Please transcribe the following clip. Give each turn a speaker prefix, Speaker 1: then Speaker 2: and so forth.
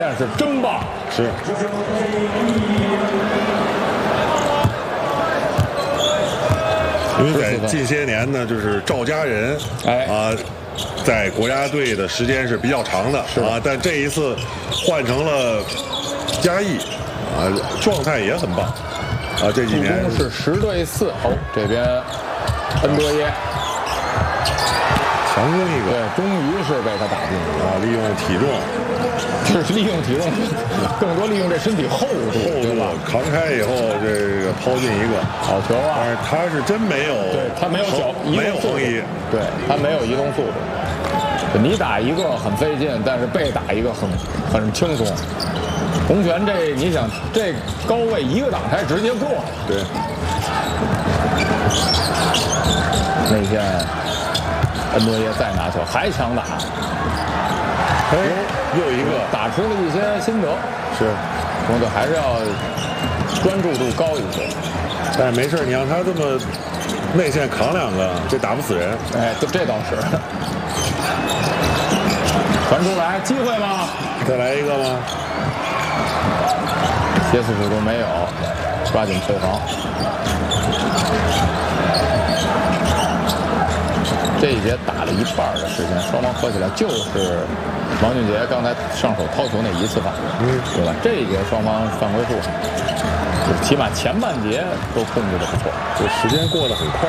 Speaker 1: 但是真棒，
Speaker 2: 是。因为在近些年呢，就是赵家人，在国家队的时间是比较长的啊，但这一次换成了嘉义，状态也很棒啊。这几年
Speaker 1: 是10对4，这边恩德耶
Speaker 2: 强攻一个，
Speaker 1: 对，终于是被他打进
Speaker 2: 啊，利用体重。
Speaker 1: 就是利用体重，更多利用这身体厚度，
Speaker 2: 扛开以后，这个抛进一个
Speaker 1: 好球啊！
Speaker 2: 但是他是真没有，
Speaker 1: 对他没有
Speaker 2: 没有横移，
Speaker 1: 对他没有移动速度。你打一个很费劲，但是被打一个很轻松。洪拳这你想这高位一个挡拆直接过，
Speaker 2: 对。
Speaker 1: 那天恩多耶再拿球还强打。
Speaker 2: 又一个
Speaker 1: 打出了一些心得，
Speaker 2: 是，
Speaker 1: 中国队还是要专注度高一些。
Speaker 2: 但是没事，你让他这么内线扛2个，这打不死人。
Speaker 1: 哎，这倒是。传出来，机会吗？
Speaker 2: 再来一个吗？
Speaker 1: 歇斯底里没有，抓紧退防。这一节打了一半的时间，双方合起来就是王俊杰刚才上手掏球那1次犯规，对吧？这一节双方犯规数，起码前半节都控制的不错，
Speaker 2: 这时间过得很快。